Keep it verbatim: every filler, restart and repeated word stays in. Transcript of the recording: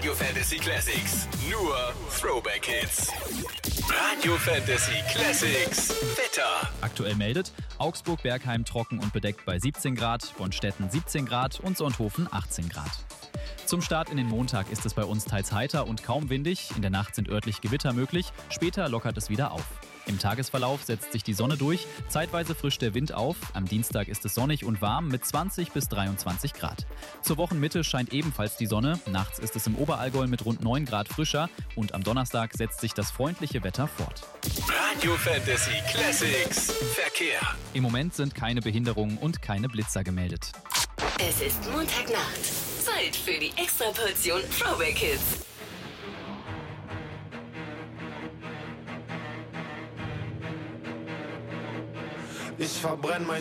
Radio Fantasy Classics. Nur Throwback Hits. Radio Fantasy Classics. Wetter. Aktuell meldet Augsburg-Bergheim trocken und bedeckt bei siebzehn Grad, Bonstetten siebzehn Grad und Sonthofen achtzehn Grad. Zum Start in den Montag ist es bei uns teils heiter und kaum windig. In der Nacht sind örtlich Gewitter möglich. Später lockert es wieder auf. Im Tagesverlauf setzt sich die Sonne durch. Zeitweise frischt der Wind auf. Am Dienstag ist es sonnig und warm mit zwanzig bis dreiundzwanzig Grad. Zur Wochenmitte scheint ebenfalls die Sonne. Nachts ist es im Oberallgäu mit rund neun Grad frischer. Und am Donnerstag setzt sich das freundliche Wetter fort. Radio Fantasy Classics. Verkehr. Im Moment sind keine Behinderungen und keine Blitzer gemeldet. Es ist Montagnacht. Zeit für die Extraportion Throwback Hits. Ich verbrenne mein